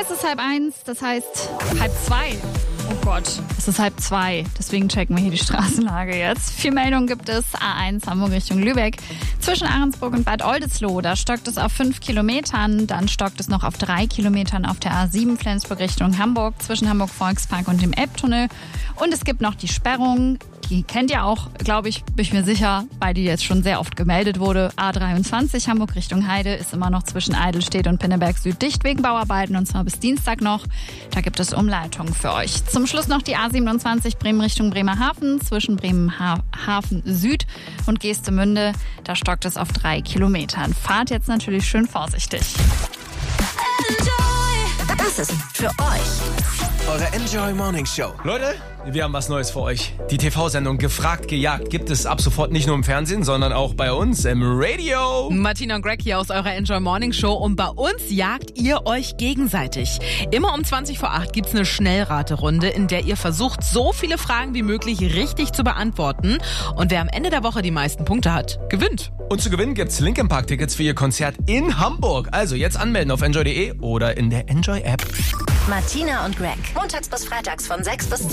Es ist 12:30, das heißt 12:30. Oh Gott, es ist 12:30. Deswegen checken wir hier die Straßenlage jetzt. 4 Meldungen gibt es. A1 Hamburg Richtung Lübeck. Zwischen Ahrensburg und Bad Oldesloe, da stockt es auf 5 Kilometern. Dann stockt es noch auf 3 Kilometern auf der A7 Flensburg Richtung Hamburg. Zwischen Hamburg Volkspark und dem Elbtunnel. Und es gibt noch die Sperrung. Die kennt ihr auch, glaube ich, bin ich mir sicher, weil die jetzt schon sehr oft gemeldet wurde. A23 Hamburg Richtung Heide ist immer noch zwischen Eidelstedt und Pinneberg Süd dicht wegen Bauarbeiten und zwar bis Dienstag noch. Da gibt es Umleitungen für euch. Zum Schluss noch die A27 Bremen Richtung Bremerhaven zwischen Bremerhaven Süd und Geestemünde. Da stockt es auf 3 Kilometern. Fahrt jetzt natürlich schön vorsichtig. Das ist für euch eure Enjoy Morning Show. Leute, wir haben was Neues für euch. Die TV-Sendung Gefragt, Gejagt gibt es ab sofort nicht nur im Fernsehen, sondern auch bei uns im Radio. Martina und Greg hier aus eurer Enjoy Morning Show und bei uns jagt ihr euch gegenseitig. Immer um 20:08 gibt's eine Schnellraterunde, in der ihr versucht, so viele Fragen wie möglich richtig zu beantworten. Und wer am Ende der Woche die meisten Punkte hat, gewinnt. Und zu gewinnen gibt's Linkin Park Tickets für ihr Konzert in Hamburg. Also jetzt anmelden auf enjoy.de oder in der Enjoy App. Martina und Greg. Montags bis freitags von 6 bis 10.